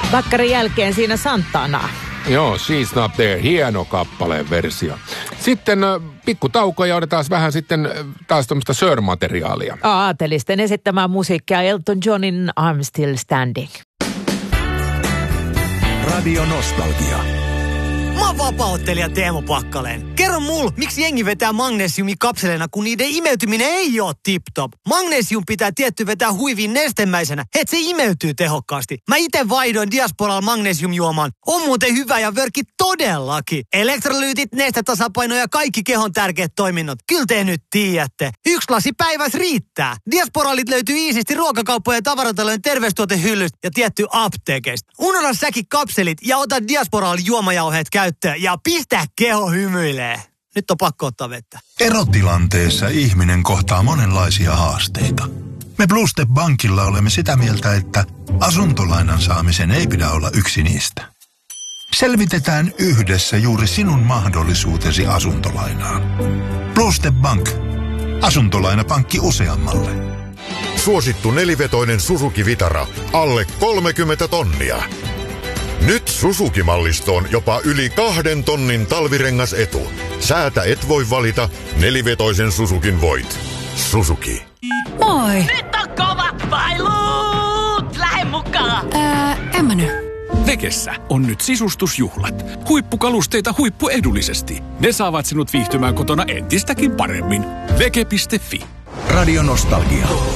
Bakkarin jälkeen siinä Santana. Joo, She's Not There, hieno kappaleen versio. Sitten pikku tauko ja otetaan vähän sitten taas tämmöistä Sir-materiaalia. Aatelisten esittämään musiikkia Elton Johnin I'm Still Standing. Radio Nostalgia. Mä oon vapauttelija Teemu Pakkaleen. Kerro mulle, miksi jengi vetää magnesiumikapseleina, kun niiden imeytyminen ei oo tip-top. Magnesium pitää tietty vetää huiviin nestemäisenä, et se imeytyy tehokkaasti. Mä ite vaihdoin Diasporalla magnesiumjuomaan. On muuten hyvä ja vörkki todellakin. Elektrolyytit, nestetasapaino ja kaikki kehon tärkeät toiminnot. Kyllä te nyt tiedätte. 1 lasi päivässä riittää. Diasporalit löytyy iisisti ruokakauppojen ja tavaratalojen terveystatuotehyllystä ja tietty apteekeista. Unohda säkin kapselit ja ota Diasporal juomajauheet käyttöön ja pistä keho hymyilee. Nyt on pakko ottaa vettä. Erotilanteessa ihminen kohtaa monenlaisia haasteita. Me Blue Step Bankilla olemme sitä mieltä, että asuntolainan saamisen ei pidä olla yksi niistä. Selvitetään yhdessä juuri sinun mahdollisuutesi asuntolainaan. Blue Step Bank. Asuntolainapankki useammalle. Suosittu nelivetoinen Suzuki Vitara. Alle 30 tonnia. Nyt Suzuki-mallistoon jopa yli 2 tonnin talvirengasetu. Säätä et voi valita, nelivetoisen Suzukin voit. Suzuki. Moi! Nyt on kovat pailut! Lähde mukaan! En mä nyt. Vekessä on nyt sisustusjuhlat. Huippukalusteita huippuedullisesti. Ne saavat sinut viihtymään kotona entistäkin paremmin. Veke.fi. Radio Nostalgia.